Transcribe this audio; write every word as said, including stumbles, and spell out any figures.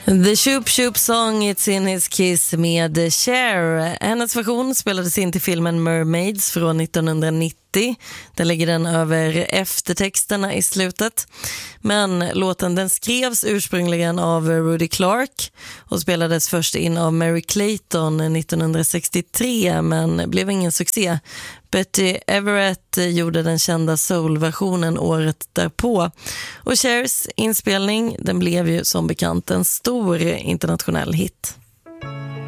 The Shoop Shoop Song, It's in His Kiss med Cher. Hennes version spelades in till filmen Mermaids från nittonhundranittio. Där ligger den över eftertexterna i slutet. Men låten den skrevs ursprungligen av Rudy Clark och spelades först in av Mary Clayton nittonhundrasextiotre men blev ingen succé. Betty Everett gjorde den kända soul-versionen året därpå. Och Chers inspelning den blev ju som bekant en stor internationell hit.